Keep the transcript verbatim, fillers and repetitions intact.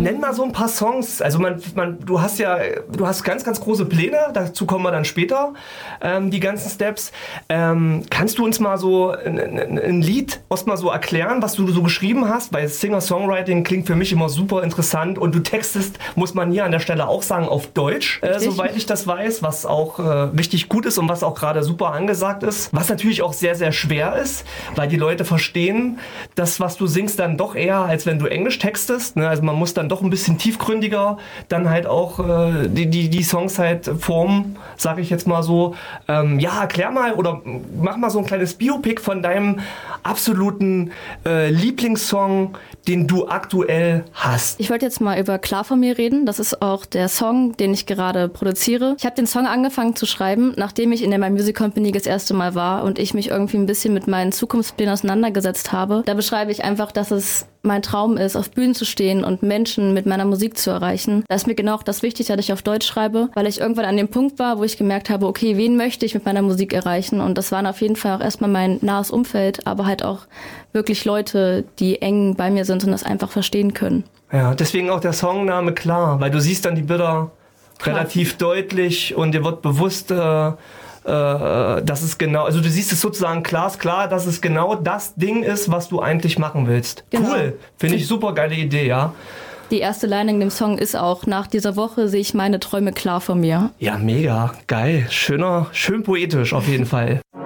nenn mal so ein paar Songs. Also man, man, du hast ja, du hast ganz, ganz große Pläne. Dazu kommen wir dann später, ähm, die ganzen Steps. Ähm, kannst du uns mal so ein, ein, ein Lied erstmal so erklären, was du so geschrieben hast? Weil Singer-Songwriting klingt für mich immer super interessant und du textest, muss man hier an der Stelle auch sagen, auf Deutsch, äh, soweit ich das weiß, was auch äh, richtig gut ist und was auch gerade super angesagt ist. Was natürlich auch sehr, sehr schwer ist, weil die Leute verstehen, das, was du singst, dann doch eher, als wenn du Englisch textest. Ne? Also man muss dann doch ein bisschen tiefgründiger dann halt auch äh, die, die, die Songs halt formen, sage ich jetzt mal so. Ähm, ja, erklär mal oder mach mal so ein kleines Biopic von deinem absoluten äh, Lieblingssong, den du aktuell hast. Ich wollte jetzt mal über Klar von mir reden. Das ist auch der Song, den ich gerade produziere. Ich habe den Song angefangen zu schreiben, nachdem ich in der My Music Company das erste Mal war und ich mich irgendwie ein bisschen mit meinen Zukunftsplänen auseinandergesetzt habe. Da beschreibe ich einfach, dass es mein Traum ist, auf Bühnen zu stehen und Menschen mit meiner Musik zu erreichen. Da ist mir genau auch das wichtig, dass ich auf Deutsch schreibe, weil ich irgendwann an dem Punkt war, wo ich gemerkt habe, okay, wen möchte ich mit meiner Musik erreichen? Und das waren auf jeden Fall auch erstmal mein nahes Umfeld, aber halt auch wirklich Leute, die eng bei mir sind und das einfach verstehen können. Ja, deswegen auch der Songname Klar, weil du siehst dann die Bilder Klar. relativ deutlich und dir wird bewusst, äh, äh, dass es genau, also du siehst es sozusagen glasklar, dass es genau das Ding ist, was du eigentlich machen willst. Genau. Cool, finde ich super geile Idee, ja. Die erste Line in dem Song ist auch, nach dieser Woche sehe ich meine Träume klar vor mir. Ja, mega, geil, schöner, schön poetisch auf jeden Fall.